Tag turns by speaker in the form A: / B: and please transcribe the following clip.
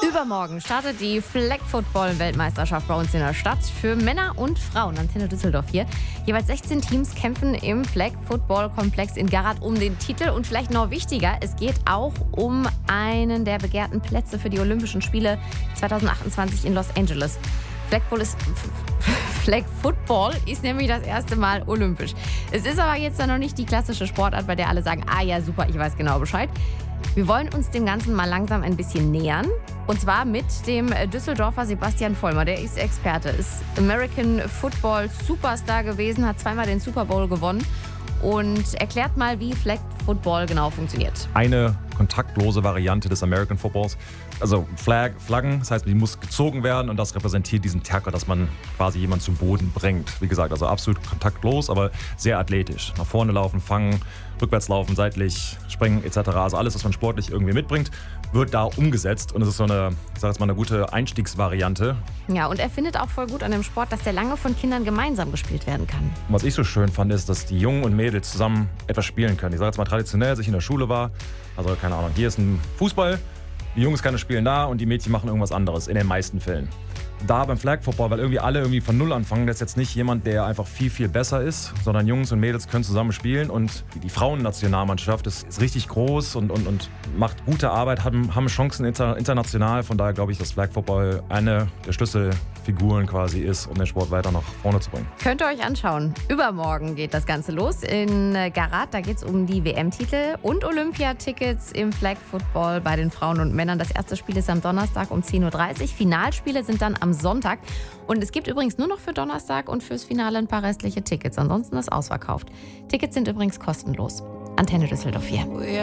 A: Übermorgen startet die Flag Football Weltmeisterschaft bei uns in der Stadt für Männer und Frauen. Antenne Düsseldorf hier. Jeweils 16 Teams kämpfen im Flag Football Komplex in Garat um den Titel. Und vielleicht noch wichtiger, es geht auch um einen der begehrten Plätze für die Olympischen Spiele 2028 in Los Angeles. Flag Football ist nämlich das erste Mal olympisch. Es ist aber jetzt noch nicht die klassische Sportart, bei der alle sagen, ah ja, super, ich weiß genau Bescheid. Wir wollen uns dem Ganzen mal langsam ein bisschen nähern. Und zwar mit dem Düsseldorfer Sebastian Vollmer. Der ist Experte, ist American Football Superstar gewesen, hat zweimal den Super Bowl gewonnen und erklärt mal, wie Flag Football genau funktioniert.
B: Eine kontaktlose Variante des American Footballs. Also Flaggen, das heißt, die muss gezogen werden und das repräsentiert diesen Tackle, dass man quasi jemanden zu Boden bringt. Wie gesagt, also absolut kontaktlos, aber sehr athletisch. Nach vorne laufen, fangen, rückwärts laufen, seitlich springen etc. Also alles, was man sportlich irgendwie mitbringt, wird da umgesetzt und es ist so eine, ich sage jetzt mal, eine gute Einstiegsvariante.
A: Ja, und er findet auch voll gut an dem Sport, dass der lange von Kindern gemeinsam gespielt werden kann.
B: Und was ich so schön fand, ist, dass die Jungen und Mädels zusammen etwas spielen können. Ich sage jetzt mal traditionell, als ich in der Schule war, also keine Ahnung, hier ist ein Fußball, die Jungs können spielen da und die Mädchen machen irgendwas anderes, in den meisten Fällen. Da beim Flag Football, weil irgendwie alle irgendwie von Null anfangen, das ist jetzt nicht jemand, der einfach viel, viel besser ist, sondern Jungs und Mädels können zusammen spielen und die Frauennationalmannschaft ist richtig groß und macht gute Arbeit, haben Chancen international. Von daher glaube ich, dass Flag Football eine der Schlüsselfiguren quasi ist, um den Sport weiter nach vorne zu bringen.
A: Könnt ihr euch anschauen. Übermorgen geht das Ganze los in Garat. Da geht es um die WM-Titel und Olympiatickets im Flag Football bei den Frauen und Männern. Das erste Spiel ist am Donnerstag um 10.30 Uhr. Finalspiele sind dann am Sonntag. Und es gibt übrigens nur noch für Donnerstag und fürs Finale ein paar restliche Tickets. Ansonsten ist ausverkauft. Tickets sind übrigens kostenlos. Antenne Düsseldorf hier.